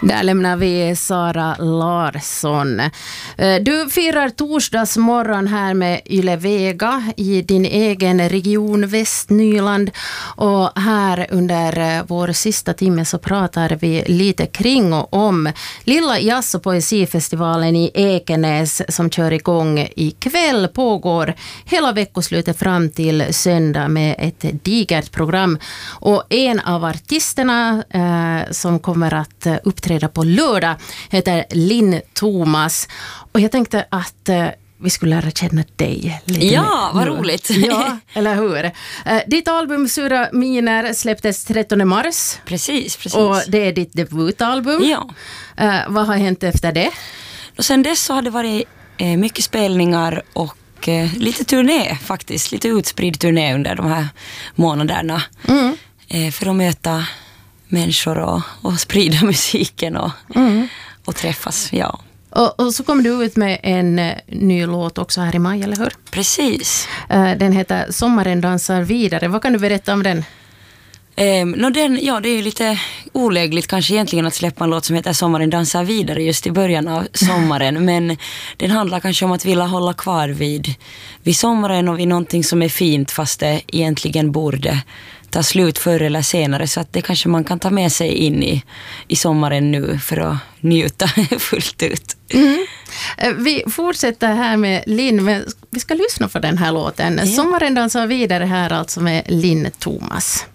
Där lämnar vi Sara Larsson. Du firar torsdagsmorgon här med Yle Vega i din egen region Västnyland. Och här under vår sista timme så pratar vi lite kring och om Lilla jazz- och poesifestivalen i Ekenäs som kör igång ikväll. Pågår hela veckoslutet fram till söndag med ett digert program. Och en av artisterna som kommer att uppträda på lördag heter Linn Thomas. Och jag tänkte att vi skulle lära känna dig lite. Ja, vad roligt. Ja, eller hur? Ditt album Sura Miner släpptes 13 mars. Precis. Och det är ditt debutalbum. Ja. Vad har hänt efter det? Och sen dess så har det varit mycket spelningar och lite turné faktiskt. Lite utspridd turné under de här månaderna. För att möta människor och sprida musiken och träffas, ja. Och så kom du ut med en ny låt också här i maj, eller hur? Precis. Den heter Sommaren dansar vidare. Vad kan du berätta om den? Det är ju lite olägligt kanske egentligen att släppa en låt som heter Sommaren dansar vidare just i början av sommaren. Men den handlar kanske om att vilja hålla kvar vid sommaren och vid någonting som är fint fast det egentligen borde ta slut förr eller senare, så att det kanske man kan ta med sig in i sommaren nu för att njuta fullt ut. Vi fortsätter här med Linn, men vi ska lyssna på den här låten. Ja. Sommaren dansar vidare här alltså med Linn Thomas.